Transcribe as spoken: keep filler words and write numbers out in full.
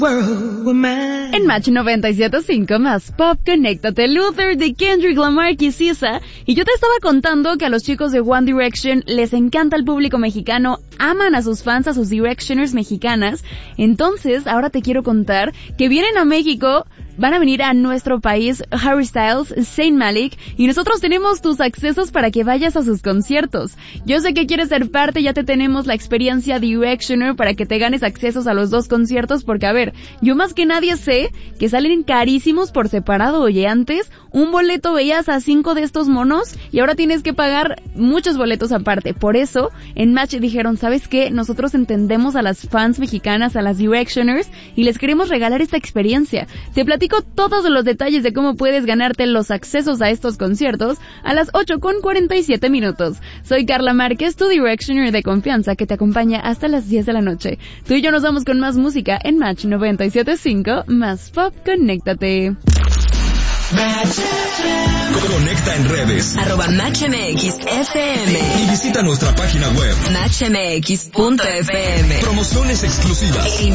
En Match noventa y siete punto cinco más Pop, conéctate. Luther de Kendrick Lamar y S Z A. Y yo te estaba contando que a los chicos de One Direction les encanta el público mexicano, aman a sus fans, a sus Directioners mexicanas. Entonces, ahora te quiero contar que vienen a México, van a venir a nuestro país Harry Styles, Zayn Malik, y nosotros tenemos tus accesos para que vayas a sus conciertos. Yo sé que quieres ser parte, ya te tenemos la experiencia Directioner para que te ganes accesos a los dos conciertos, porque a ver, yo más que nadie sé que salen carísimos por separado. Oye, antes un boleto veías a cinco de estos monos y ahora tienes que pagar muchos boletos aparte. Por eso, en Match dijeron, ¿sabes qué? Nosotros entendemos a las fans mexicanas, a las Directioners, y les queremos regalar esta experiencia. Te platico todos los detalles de cómo puedes ganarte los accesos a estos conciertos a las ocho con cuarenta y siete minutos. Soy Carla Márquez, tu Directioner de confianza, que te acompaña hasta las diez de la noche. Tú y yo nos vamos con más música en Match noventa y siete punto cinco más Pop, conéctate. Conecta en redes arroba Match M X F M y visita nuestra página web match m x punto f m. Promociones exclusivas.